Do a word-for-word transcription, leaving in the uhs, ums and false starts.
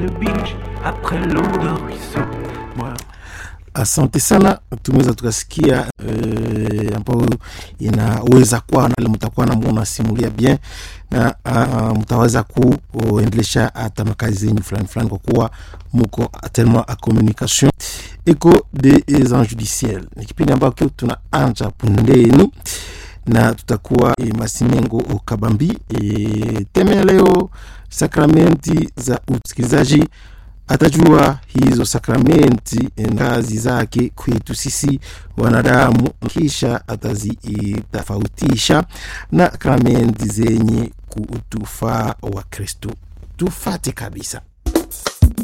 le beach, après l'eau de ruisseau. Moi. Asante sana, tumeweza tukasikia eh, ambayo inaweza kuwa na mtakuwa na muona simulia bien na uh, mtaweza kuendelesha hata makazi zenyu fulani fulani kwa kuwa muko tellement a communication. Echo des anges du ciel ni kipindi ambacho tunaanza pundeni na tutakuwa e, Masimengo Kabambi e, teme leo sakramenti za usikilizaji. Atajua hizo sakramenti ngazi zake kwetu sisi wanadamu, kisha atazitofautisha na sakramenti zenye kutufaa wa Kristo. Tufate kabisa.